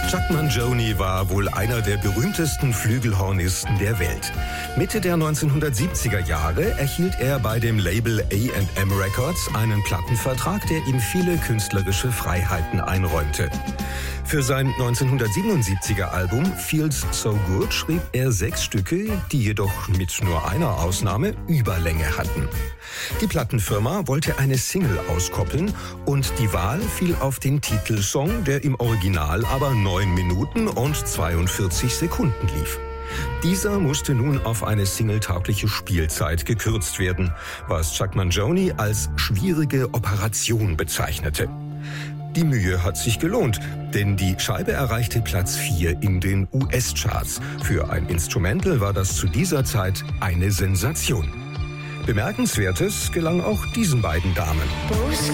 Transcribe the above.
Chuck Mangione war wohl einer der berühmtesten Flügelhornisten der Welt. Mitte der 1970er Jahre erhielt er bei dem Label A&M Records einen Plattenvertrag, der ihm viele künstlerische Freiheiten einräumte. Für sein 1977er Album Feels So Good schrieb er 6 Stücke, die jedoch mit nur einer Ausnahme Überlänge hatten. Die Plattenfirma wollte eine Single auskoppeln und die Wahl fiel auf den Titelsong, der im Original aber 9 Minuten und 42 Sekunden lief. Dieser musste nun auf eine singletaugliche Spielzeit gekürzt werden, was Chuck Mangione als schwierige Operation bezeichnete. Die Mühe hat sich gelohnt, denn die Scheibe erreichte Platz 4 in den US-Charts. Für ein Instrumental war das zu dieser Zeit eine Sensation. Bemerkenswertes gelang auch diesen beiden Damen.